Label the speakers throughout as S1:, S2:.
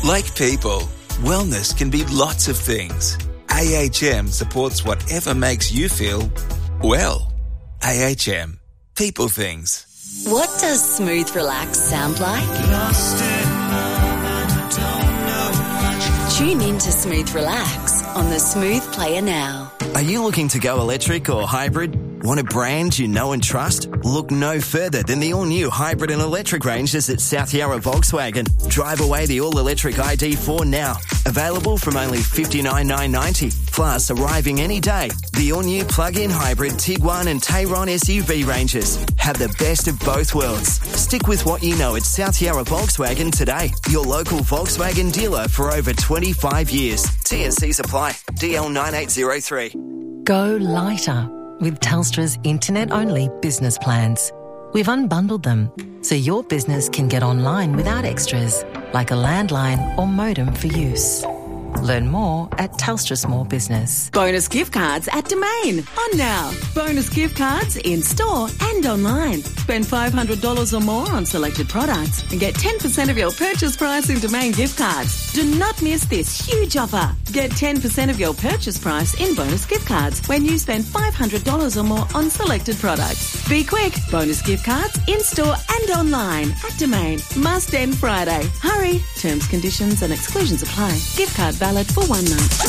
S1: Like people, wellness can be lots of things. AHM supports whatever makes you feel well. AHM. People things.
S2: What does smooth relax sound like? Tune in to Smooth Relax on the Smooth Player now.
S3: Are you looking to go electric or hybrid? Want a brand you know and trust? Look no further than the all-new hybrid and electric ranges at South Yarra Volkswagen. Drive away the all-electric ID4 now. Available from only $59,990. Plus, arriving any day, the all-new plug-in hybrid Tiguan and Tayron SUV ranges. Have the best of both worlds. Stick with what you know at South Yarra Volkswagen today. Your local Volkswagen dealer for over 25 years. T&Cs apply. DL 9803.
S4: Go lighter with Telstra's internet-only business plans. We've unbundled them so your business can get online without extras, like a landline or modem for use. Learn more at Telstra Small Business.
S5: Bonus gift cards at Domain. On now. Bonus gift cards in store and online. Spend $500 or more on selected products and get 10% of your purchase price in Domain gift cards. Do not miss this huge offer. Get 10% of your purchase price in bonus gift cards when you spend $500 or more on selected products. Be quick. Bonus gift cards in store and online at Domain. Must end Friday. Hurry. Terms, conditions and exclusions apply. Gift card valid for 1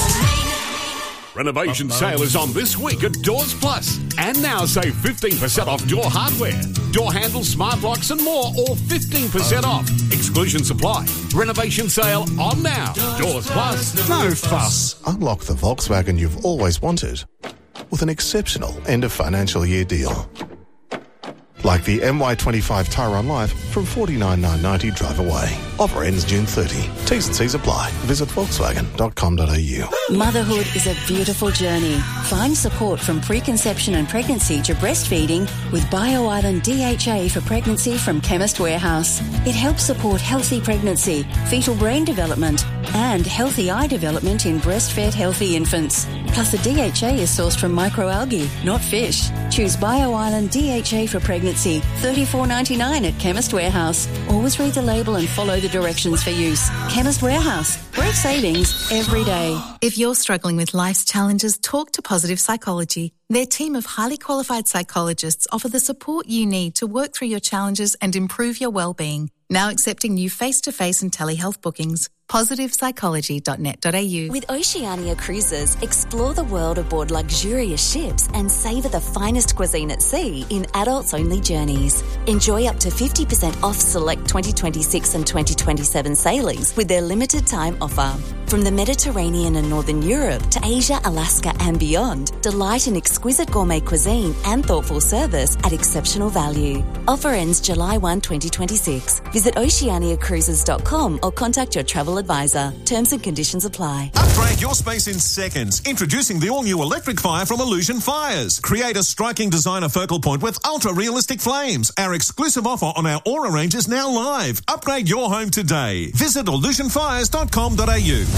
S5: month.
S6: Renovation sale is on this week at Doors Plus. And now save 15% off door hardware, door handles, smart locks and more, all 15% off. Exclusions apply. Renovation sale on now. Doors Plus.
S7: No fuss. Unlock the Volkswagen you've always wanted with an exceptional end of financial year deal. Like the MY25 Tayron Life from $49,990 drive away. Offer ends June 30. T's and C's apply. Visit volkswagen.com.au.
S2: Motherhood is a beautiful journey. Find support from preconception and pregnancy to breastfeeding with BioIsland DHA for pregnancy from Chemist Warehouse. It helps support healthy pregnancy, fetal brain development, and healthy eye development in breastfed healthy infants. Plus, the DHA is sourced from microalgae, not fish. Choose BioIsland DHA for pregnancy, $34.99 at Chemist Warehouse. Always read the label and follow the directions for use. Chemist Warehouse. Great savings every day.
S8: If you're struggling with life's challenges, talk to Positive Psychology. Their team of highly qualified psychologists offer the support you need to work through your challenges and improve your well-being. Now accepting new face-to-face and telehealth bookings. PositivePsychology.net.au.
S2: With Oceania Cruises, explore the world aboard luxurious ships and savour the finest cuisine at sea in adults-only journeys. Enjoy up to 50% off select 2026 and 2027 sailings with their limited-time offer. From the Mediterranean and Northern Europe to Asia, Alaska and beyond, delight in exquisite gourmet cuisine and thoughtful service at exceptional value. Offer ends July 1, 2026. Visit oceaniacruises.com or contact your travel advisor. Terms and conditions apply.
S9: Upgrade your space in seconds. Introducing the all-new electric fire from Illusion Fires. Create a striking designer focal point with ultra-realistic flames. Our exclusive offer on our Aura range is now live. Upgrade your home today. Visit illusionfires.com.au.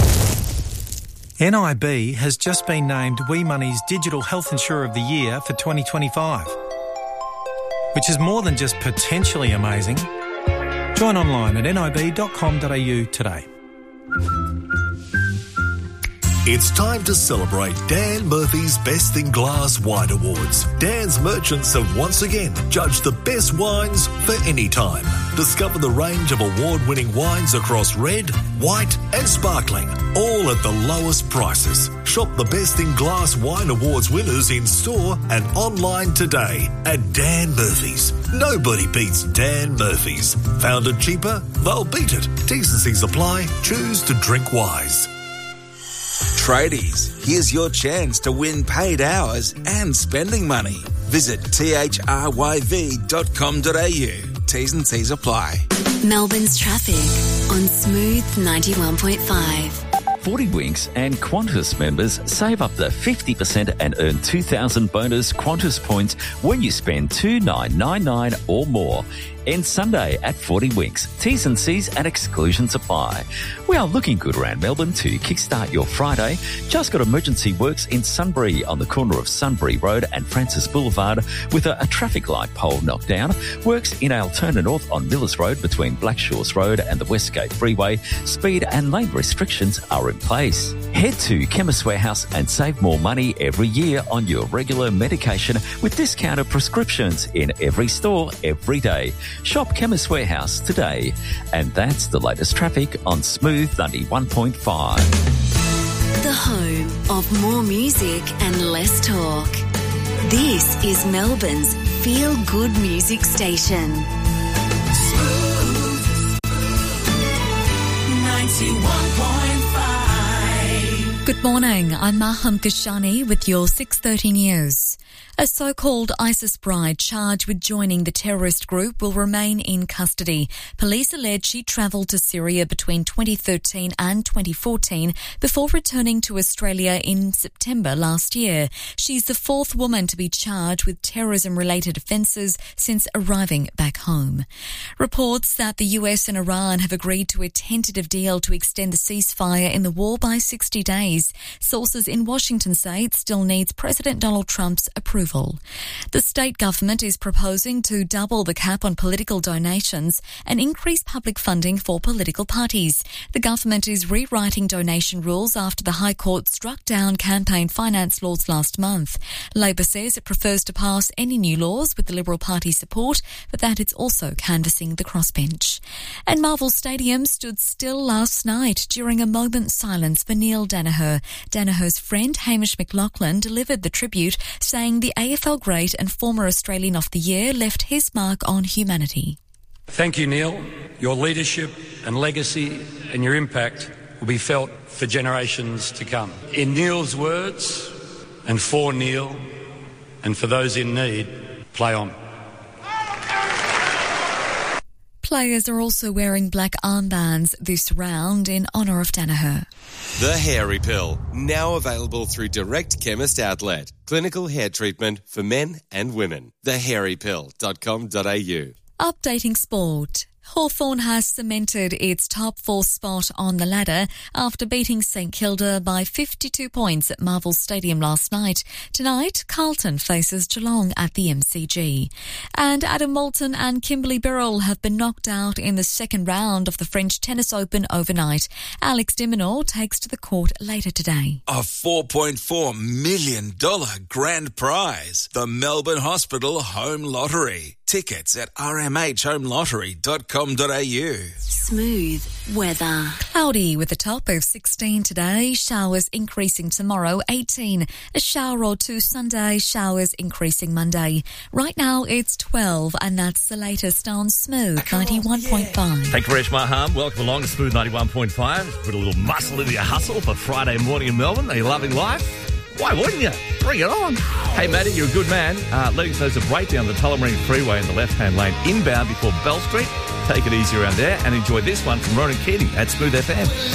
S10: NIB has just been named WeMoney's Digital Health Insurer of the Year for 2025, which is more than just potentially amazing. Join online at nib.com.au today.
S11: It's time to celebrate Dan Murphy's Best in Glass Wine Awards. Dan's merchants have once again judged the best wines for any time. Discover the range of award-winning wines across red, white and sparkling, all at the lowest prices. Shop the Best in Glass Wine Awards winners in store and online today at Dan Murphy's. Nobody beats Dan Murphy's. Found it cheaper? They'll beat it. T's and C's apply. Choose to drink wise.
S1: Tradies, here's your chance to win paid hours and spending money. Visit thryv.com.au. T's and C's apply.
S2: Melbourne's traffic on Smooth 91.5.
S12: 40 Winks and Qantas members save up to 50% and earn 2,000 bonus Qantas points when you spend $2,999 or more. Ends Sunday at 40 Winks. T's and C's and exclusions apply. We are looking good around Melbourne to kickstart your Friday. Just got emergency works in Sunbury on the corner of Sunbury Road and Francis Boulevard with a traffic light pole knocked down. Works in Altona North on Millers Road between Blackshores Road and the Westgate Freeway. Speed and lane restrictions are in place. Head to Chemist Warehouse and save more money every year on your regular medication with discounted prescriptions in every store every day. Shop Chemist Warehouse today. And that's the latest traffic on Smooth 91.5.
S2: The home of more music and less talk. This is Melbourne's Feel Good Music Station. Smooth 91.5.
S13: Good morning, I'm Maham Kashani with your 6:30 News. A so-called ISIS bride charged with joining the terrorist group will remain in custody. Police allege she travelled to Syria between 2013 and 2014 before returning to Australia in September last year. She's the fourth woman to be charged with terrorism-related offences since arriving back home. Reports that the US and Iran have agreed to a tentative deal to extend the ceasefire in the war by 60 days. Sources in Washington say it still needs President Donald Trump's approval. The state government is proposing to double the cap on political donations and increase public funding for political parties. The government is rewriting donation rules after the High Court struck down campaign finance laws last month. Labor says it prefers to pass any new laws with the Liberal Party support, but that it's also canvassing the crossbench. And Marvel Stadium stood still last night during a moment's silence for Neil Daniher. Daniher's friend Hamish McLaughlin delivered the tribute, saying the AFL great and former Australian of the Year left his mark on humanity.
S14: Thank you, Neil. Your leadership and legacy and your impact will be felt for generations to come. In Neil's words, and for Neil, and for those in need, play on.
S13: Players are also wearing black armbands this round in honour of Daniher.
S15: The Hairy Pill, now available through Direct Chemist Outlet. Clinical hair treatment for men and women. thehairypill.com.au.
S13: Updating sport. Hawthorn has cemented its top four spot on the ladder after beating St Kilda by 52 points at Marvel Stadium last night. Tonight, Carlton faces Geelong at the MCG. And Adam Moulton and Kimberly Birrell have been knocked out in the second round of the French Tennis Open overnight. Alex de Minaur takes to the court later today.
S1: A $4.4 million grand prize. The Melbourne Hospital Home Lottery. Tickets at rmhhomelottery.com.au.
S2: Smooth weather.
S13: Cloudy with a top of 16 today. Showers increasing tomorrow, 18. A shower or two Sunday. Showers increasing Monday. Right now it's 12, and that's the latest on Smooth 91.5.
S16: Thank you, Resh Maham. Welcome along to Smooth 91.5. Put a little muscle into your hustle for Friday morning in Melbourne. Are you loving life? Why wouldn't you? Bring it on. Hey, Matty, you're a good man. Letting us know there's a breakdown of the Tullamarine Freeway in the left-hand lane inbound before Bell Street. Take it easy around there and enjoy this one from Ronan Keating at Smooth FM.